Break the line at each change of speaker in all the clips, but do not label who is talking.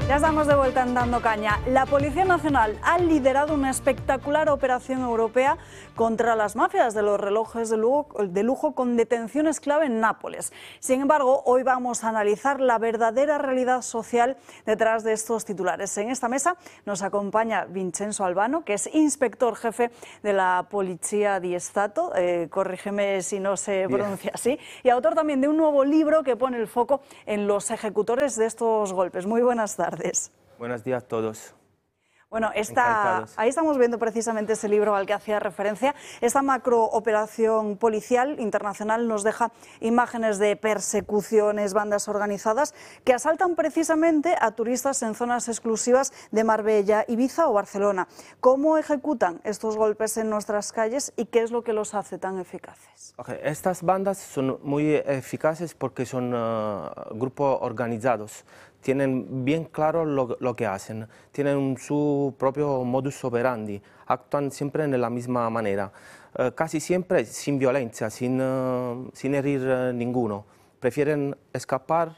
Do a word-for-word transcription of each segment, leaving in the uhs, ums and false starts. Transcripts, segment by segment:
Ya estamos de vuelta en Dando Caña. La Policía Nacional ha liderado una espectacular operación europea contra las mafias de los relojes de lujo, de lujo con detenciones clave en Nápoles. Sin embargo, hoy vamos a analizar la verdadera realidad social detrás de estos titulares. En esta mesa nos acompaña Vincenzo Albano, que es inspector jefe de la Polizia di Stato, eh, corrígeme si no se pronuncia así, y autor también de un nuevo libro que pone el foco en los ejecutores de estos golpes. Muy buenas tardes.
Buenos días a todos.
Bueno, esta, ahí estamos viendo precisamente ese libro al que hacía referencia. Esta macrooperación policial internacional nos deja imágenes de persecuciones, bandas organizadas que asaltan precisamente a turistas en zonas exclusivas de Marbella, Ibiza o Barcelona. ¿Cómo ejecutan estos golpes en nuestras calles y qué es lo que los hace tan eficaces?
Okay. Estas bandas son muy eficaces porque son uh, grupos organizados. Tienen bien claro lo, lo que hacen, tienen su propio modus operandi, actúan siempre de la misma manera, uh, casi siempre sin violencia, sin, uh, sin herir uh, ninguno. Prefieren escapar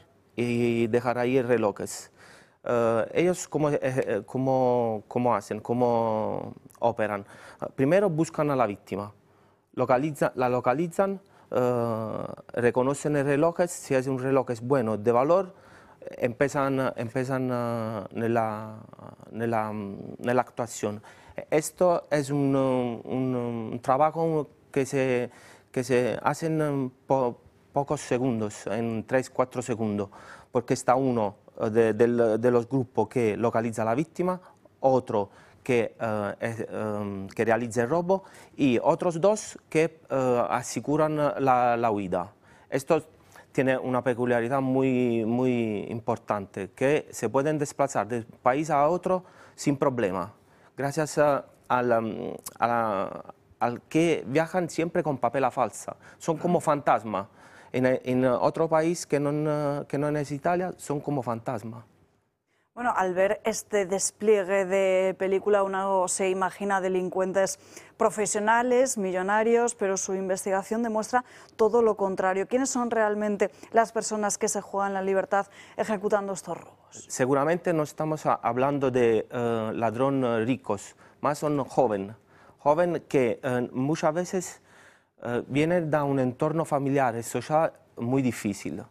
y dejar ahí relojes. Uh, ellos, ¿cómo, eh, cómo, cómo hacen? ¿Cómo operan? Uh, primero buscan a la víctima, localiza, la localizan, uh, reconocen el reloj, si es un reloj es bueno, de valor, empiezan, empiezan uh, nella, nella, nella actuación. Esto es un, un, un trabajo que se, que se hace en po, pocos segundos, en tres cuatro segundos, porque está uno de, de, de los grupos que localiza a la víctima, otro que, uh, es, um, que realiza el robo y otros dos que uh, aseguran la, la huida. Esto tiene una peculiaridad muy, muy importante, que se pueden desplazar de un país a otro sin problema, gracias a, a la, a la, al que viajan siempre con papel falsa. Son como fantasmas. En, en otro país que no, que no es Italia, son como fantasmas.
Bueno, al ver este despliegue de película uno se imagina delincuentes profesionales, millonarios, pero su investigación demuestra todo lo contrario. ¿Quiénes son realmente las personas que se juegan la libertad ejecutando estos robos?
Seguramente no estamos hablando de uh, ladrones ricos, más son jóvenes, jóvenes que uh, muchas veces uh, vienen de un entorno familiar y social muy difícil.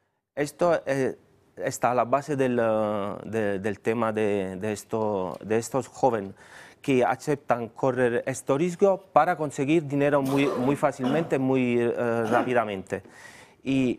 Esto es está a la base del, de, del tema de, de, esto, de estos jóvenes que aceptan correr este riesgo para conseguir dinero muy, muy fácilmente, muy uh, rápidamente. Y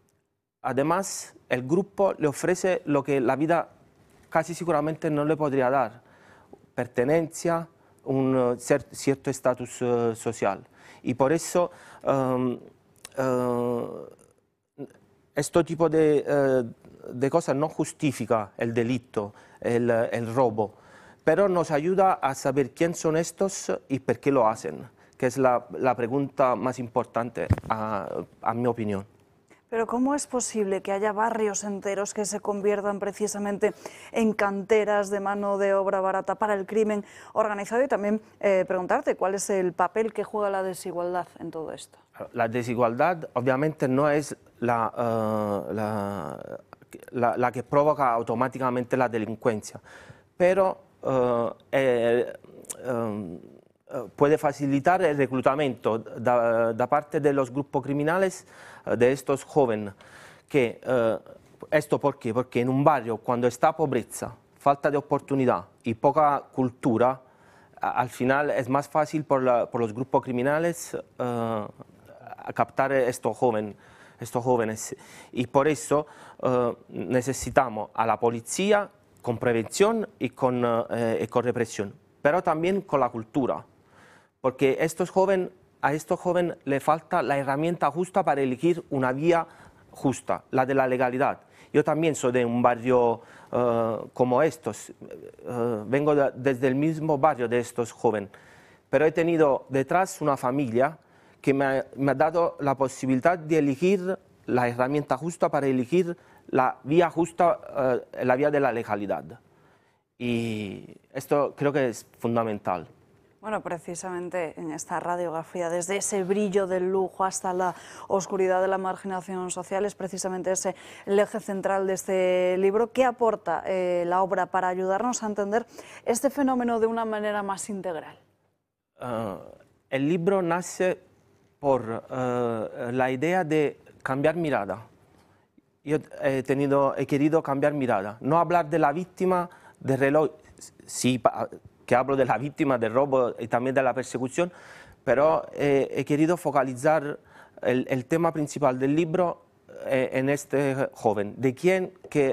además el grupo le ofrece lo que la vida casi seguramente no le podría dar: pertenencia, un uh, cierto estatus uh, social. Y por eso um, uh, este tipo de, uh, de cosas no justifica el delito, el, el robo, pero nos ayuda a saber quién son estos y por qué lo hacen, que es la, la pregunta más importante, a, a mi opinión.
Pero ¿cómo es posible que haya barrios enteros que se conviertan precisamente en canteras de mano de obra barata para el crimen organizado? Y también eh, preguntarte cuál es el papel que juega la desigualdad en todo esto.
La desigualdad obviamente no es la, uh, la, la, la que provoca automáticamente la delincuencia, pero uh, eh, um, puede facilitar el reclutamiento de parte de los grupos criminales de estos jóvenes. Que, uh, ¿Esto por qué? Porque en un barrio, cuando está pobreza, falta de oportunidad y poca cultura, al final es más fácil por, la, por los grupos criminales uh, captar a estos jóvenes, estos jóvenes. Y por eso uh, necesitamos a la policía con prevención y con, uh, y con represión, pero también con la cultura. Porque estos jóvenes, a estos jóvenes les falta la herramienta justa para elegir una vía justa, la de la legalidad. Yo también soy de un barrio uh, como estos, uh, vengo de, desde el mismo barrio de estos jóvenes, pero he tenido detrás una familia que me ha, me ha dado la posibilidad de elegir la herramienta justa para elegir la vía justa, uh, la vía de la legalidad. Y esto creo que es fundamental.
Bueno, precisamente en esta radiografía, desde ese brillo del lujo hasta la oscuridad de la marginación social, es precisamente ese el eje central de este libro. ¿Qué aporta eh, la obra para ayudarnos a entender este fenómeno de una manera más integral?
Uh, el libro nace por uh, la idea de cambiar mirada. Yo he, tenido, he querido cambiar mirada, no hablar de la víctima del reloj, sí que hablo de la víctima del robo y también de la persecución, pero eh, he querido focalizar el, el tema principal del libro eh, en este joven, de quien que